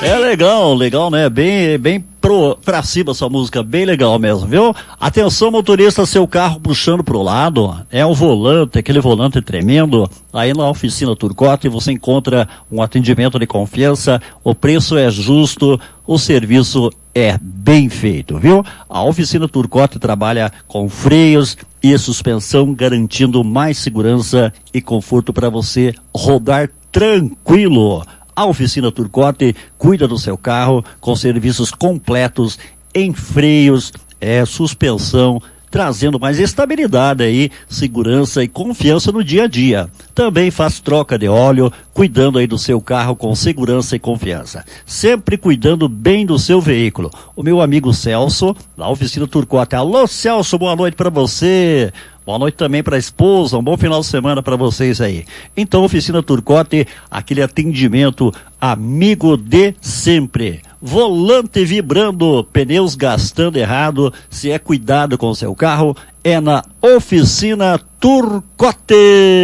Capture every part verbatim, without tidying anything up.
É legal, legal, né? Bem, bem pro, pra cima essa música, bem legal mesmo, viu? Atenção, motorista, seu carro puxando pro lado, é o volante, aquele volante tremendo. Aí na oficina Turcotte você encontra um atendimento de confiança, o preço é justo, o serviço é bem feito, viu? A oficina Turcotte trabalha com freios e suspensão, garantindo mais segurança e conforto para você rodar tranquilo. A oficina Turcotte cuida do seu carro com serviços completos em freios, é, suspensão, trazendo mais estabilidade aí, segurança e confiança no dia a dia. Também faz troca de óleo, cuidando aí do seu carro com segurança e confiança. Sempre cuidando bem do seu veículo. O meu amigo Celso, da oficina Turcotte. Alô, Celso, boa noite para você. Boa noite também para a esposa, um bom final de semana para vocês aí. Então, oficina Turcotte, aquele atendimento amigo de sempre. Volante vibrando, pneus gastando errado, se é cuidado com o seu carro, é na oficina Turcotte.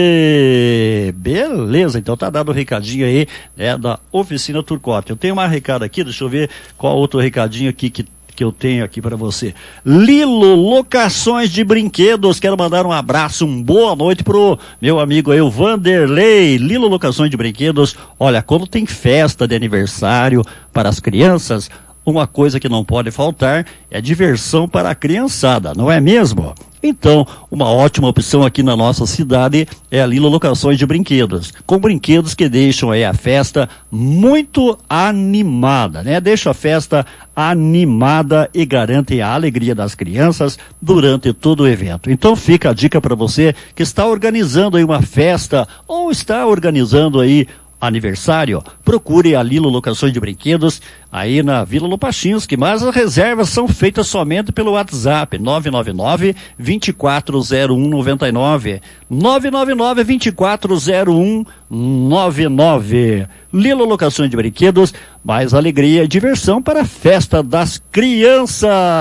Beleza, então tá dado o recadinho aí, né, da oficina Turcotte. Eu tenho mais recado aqui, deixa eu ver qual outro recadinho aqui que que eu tenho aqui para você. Lilo Locações de Brinquedos, quero mandar um abraço, uma boa noite pro meu amigo aí, o Vanderlei. Lilo Locações de Brinquedos, olha, quando tem festa de aniversário para as crianças, uma coisa que não pode faltar é diversão para a criançada, não é mesmo? Então, uma ótima opção aqui na nossa cidade é a Lilo Locações de Brinquedos, com brinquedos que deixam aí a festa muito animada, né? Deixa a festa animada e garantem a alegria das crianças durante todo o evento. Então fica a dica para você que está organizando aí uma festa ou está organizando aí aniversário, procure a Lilo Locações de Brinquedos aí na Vila Lopachinski, mas as reservas são feitas somente pelo WhatsApp nove nove nove, vinte e quatro zero um, noventa e nove, nove nove nove, vinte e quatro zero um, noventa e nove. Lilo Locações de Brinquedos, mais alegria e diversão para a festa das crianças.